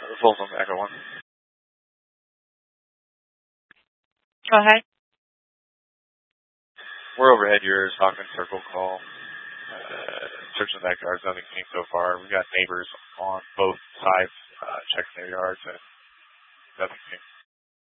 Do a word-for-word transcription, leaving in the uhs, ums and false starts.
Folsom Echo one. Go ahead. We're overhead here, Stockman Circle call. Uh, searching the backyards, nothing seen so far. We've got neighbors on both sides uh, checking their yards, and nothing seen.